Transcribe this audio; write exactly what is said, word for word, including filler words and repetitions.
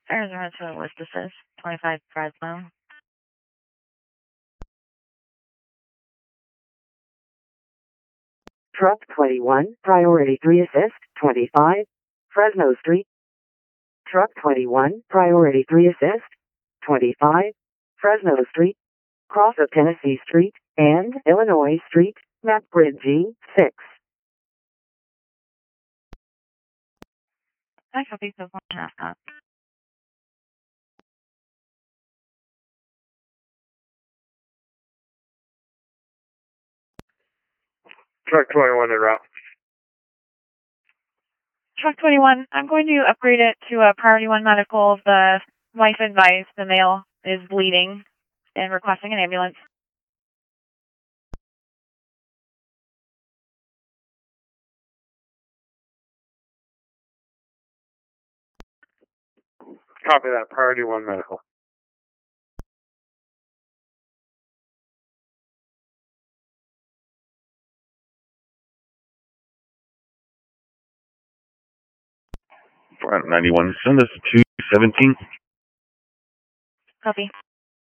Arizona to West Assist, twenty-five Fresno. Truck twenty-one, Priority three Assist, twenty-five, Fresno Street. Truck twenty-one, Priority three Assist, twenty-five, Fresno Street. Cross of Tennessee Street and Illinois Street, map grid G six. I copy so one half up. Truck twenty-one en route. Truck twenty-one, I'm going to upgrade it to a Priority one medical. The wife advised the male is bleeding and requesting an ambulance. Copy that. Priority one medical. Front ninety-one, send us to two seventeen. Copy.